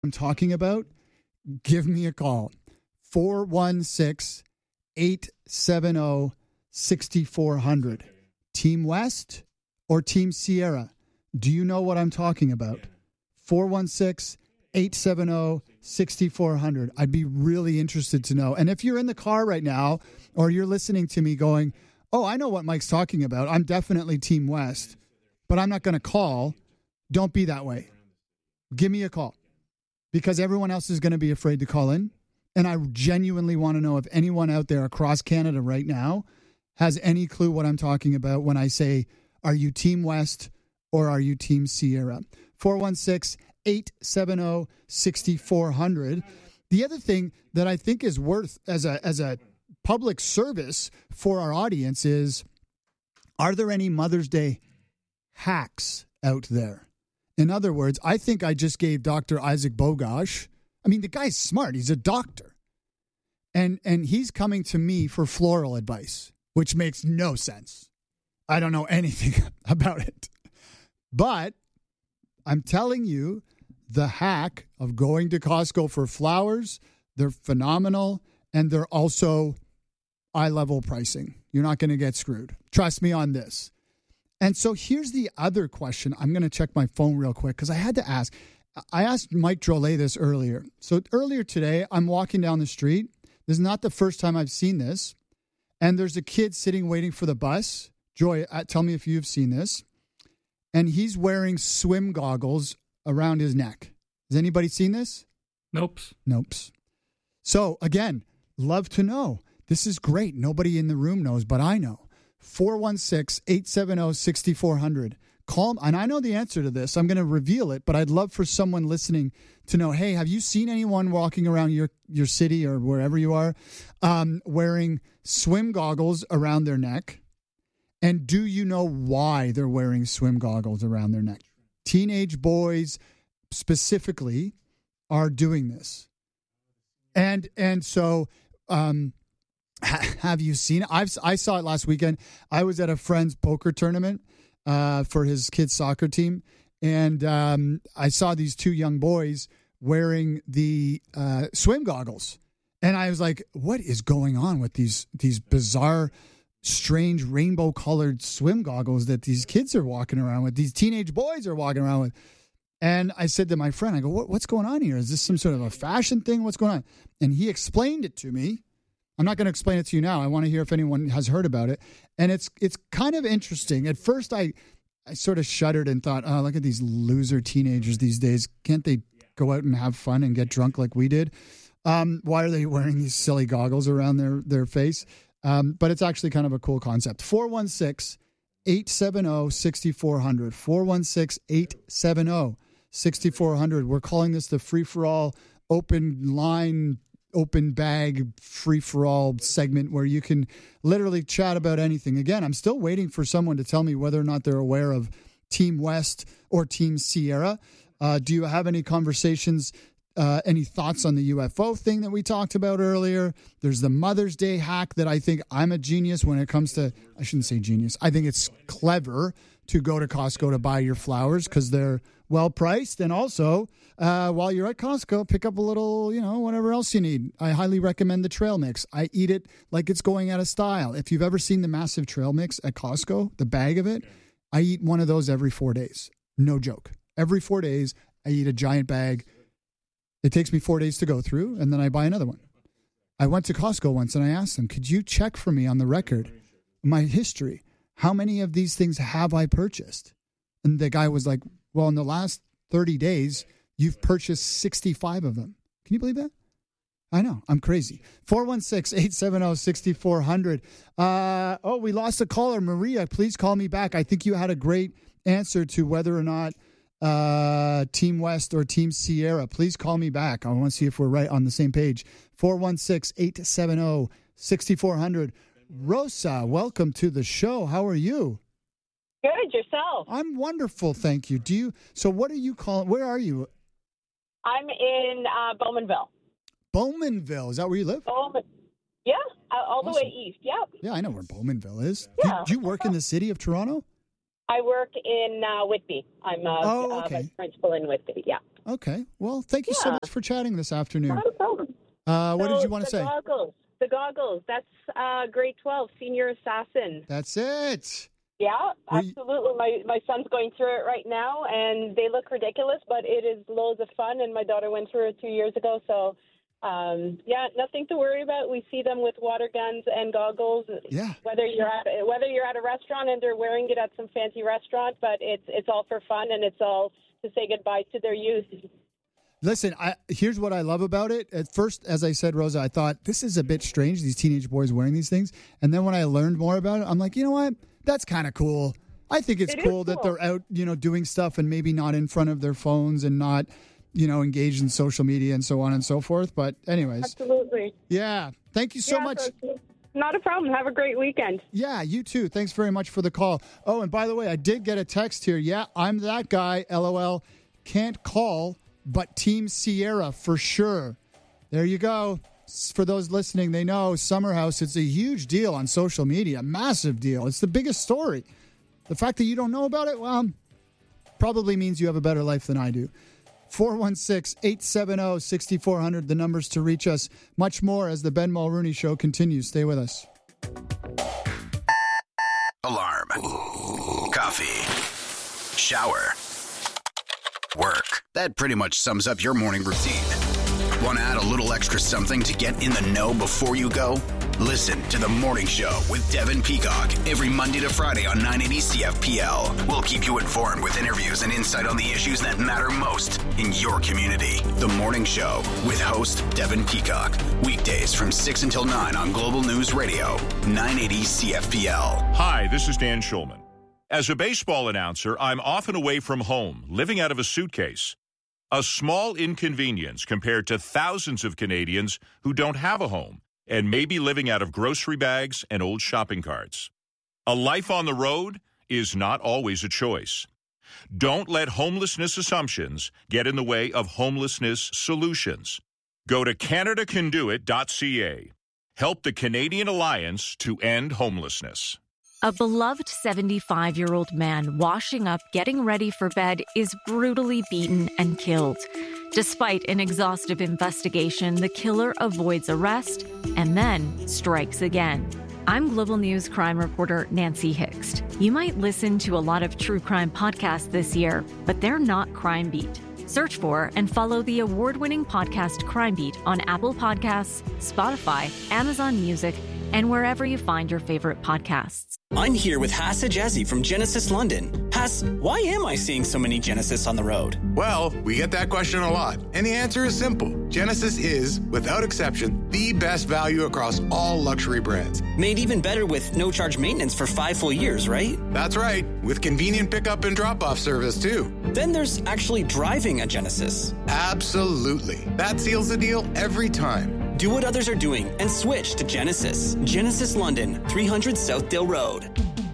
I'm talking about, give me a call. 416-870-6400. Team West or Team Sierra? Do you know what I'm talking about? 416-870-6400. I'd be really interested to know. And if you're in the car right now or you're listening to me going, oh, I know what Mike's talking about. I'm definitely Team West, but I'm not going to call. Don't be that way. Give me a call because everyone else is going to be afraid to call in. And I genuinely want to know if anyone out there across Canada right now has any clue what I'm talking about when I say, are you Team West or are you Team Sierra? 416-870-6400. The other thing that I think is worth as a public service for our audience is, are there any Mother's Day hacks out there? In other words, I think I just gave Dr. Isaac Bogosh. I mean, the guy's smart. He's a doctor. And he's coming to me for floral advice, which makes no sense. I don't know anything about it. But I'm telling you, the hack of going to Costco for flowers, they're phenomenal, and they're also eye-level pricing. You're not going to get screwed. Trust me on this. And so here's the other question. I'm going to check my phone real quick because I had to ask. I asked Mike Drolet this earlier. So earlier today, I'm walking down the street. This is not the first time I've seen this. And there's a kid sitting waiting for the bus. Joy, tell me if you've seen this. And he's wearing swim goggles around his neck. Has anybody seen this? Nope. So again, love to know. This is great. Nobody in the room knows, but I know. 416-870-6400. Call, and I know the answer to this. I'm going to reveal it, but I'd love for someone listening to know, hey, have you seen anyone walking around your city or wherever you are wearing swim goggles around their neck? And do you know why they're wearing swim goggles around their neck? Teenage boys specifically are doing this. And so have you seen it? I saw it last weekend. I was at a friend's poker tournament for his kids' soccer team. And I saw these two young boys wearing the swim goggles. And I was like, what is going on with these bizarre, strange rainbow-colored swim goggles that these kids are walking around with, these teenage boys are walking around with? And I said to my friend, I go, what's going on here? Is this some sort of a fashion thing? What's going on? And he explained it to me. I'm not going to explain it to you now. I want to hear if anyone has heard about it. And it's kind of interesting. At first, I sort of shuddered and thought, oh, look at these loser teenagers these days. Can't they go out and have fun and get drunk like we did? Why are they wearing these silly goggles around their face? But it's actually kind of a cool concept. 416-870-6400. 416-870-6400. We're calling this the free-for-all open line, open bag, free-for-all segment where you can literally chat about anything. Again, I'm still waiting for someone to tell me whether or not they're aware of Team West or Team Sierra. Do you have any conversations, any thoughts on the UFO thing that we talked about earlier? There's the Mother's Day hack that I think I'm a genius when it comes to, I shouldn't say genius. I think it's clever to go to Costco to buy your flowers because they're well priced. And also, while you're at Costco, pick up a little, whatever else you need. I highly recommend the trail mix. I eat it like it's going out of style. If you've ever seen the massive trail mix at Costco, the bag of it, I eat one of those every 4 days. No joke. Every 4 days, I eat a giant bag. It takes me 4 days to go through, and then I buy another one. I went to Costco once, and I asked them, could you check for me on the record, my history? How many of these things have I purchased? And the guy was like, well, in the last 30 days, you've purchased 65 of them. Can you believe that? I know. I'm crazy. 416-870-6400. We lost a caller. Maria, please call me back. I think you had a great answer to whether or not Team West or Team Sierra. Please call me back. I want to see if we're right on the same page. 416-870-6400. Rosa, welcome to the show. How are you? Good, yourself? I'm wonderful, thank you. So what are you calling? Where are you? I'm in Bowmanville. Bowmanville, is that where you live? Bowman. Yeah, all the way east, yep. Yeah, I know where Bowmanville is. Yeah. Do you work in the city of Toronto? I work in Whitby. I'm a okay. vice principal in Whitby, yeah. Okay. Well, thank you so much for chatting this afternoon. Not a problem. What did you want to say? The goggles. That's grade 12, senior assassin. That's it. Yeah, absolutely. My son's going through it right now, and they look ridiculous, but it is loads of fun, and my daughter went through it 2 years ago, so... nothing to worry about. We see them with water guns and goggles. Yeah. Whether you're at a restaurant and they're wearing it at some fancy restaurant, but it's all for fun and it's all to say goodbye to their youth. Listen, here's what I love about it. At first, as I said, Rosa, I thought this is a bit strange, these teenage boys wearing these things. And then when I learned more about it, I'm like, you know what? That's kind of cool. I think it's cool that they're out, doing stuff and maybe not in front of their phones and not, engaged in social media and so on and so forth. But anyways. Absolutely. Yeah. Thank you so much. Not a problem. Have a great weekend. Yeah, you too. Thanks very much for the call. Oh, and by the way, I did get a text here. Yeah, I'm that guy, LOL. Can't call, but Team Sierra for sure. There you go. For those listening, they know Summer House, it's a huge deal on social media. Massive deal. It's the biggest story. The fact that you don't know about it, well, probably means you have a better life than I do. 416-870-6400, the numbers to reach us. Much more as the Ben Mulrooney Show continues. Stay with us. Alarm. Coffee. Shower. Work. That pretty much sums up your morning routine. Want to add a little extra something to get in the know before you go? Listen to The Morning Show with Devin Peacock every Monday to Friday on 980 CFPL. We'll keep you informed with interviews and insight on the issues that matter most in your community. The Morning Show with host Devin Peacock. Weekdays from 6 until 9 on Global News Radio, 980 CFPL. Hi, this is Dan Schulman. As a baseball announcer, I'm often away from home, living out of a suitcase. A small inconvenience compared to thousands of Canadians who don't have a home and may be living out of grocery bags and old shopping carts. A life on the road is not always a choice. Don't let homelessness assumptions get in the way of homelessness solutions. Go to CanadaCanDoIt.ca. Help the Canadian Alliance to end homelessness. A beloved 75-year-old man washing up, getting ready for bed, is brutally beaten and killed. Despite an exhaustive investigation, the killer avoids arrest and then strikes again. I'm Global News crime reporter Nancy Hixt. You might listen to a lot of true crime podcasts this year, but they're not Crime Beat. Search for and follow the award-winning podcast Crime Beat on Apple Podcasts, Spotify, Amazon Music, and wherever you find your favorite podcasts. I'm here with Hass Ajazi from Genesis London. Hass, why am I seeing so many Genesis on the road? Well, we get that question a lot, and the answer is simple. Genesis is, without exception, the best value across all luxury brands. Made even better with no-charge maintenance for 5 full years, right? That's right, with convenient pickup and drop-off service, too. Then there's actually driving a Genesis. Absolutely. That seals the deal every time. Do what others are doing and switch to Genesis. Genesis London, 300 Southdale Road.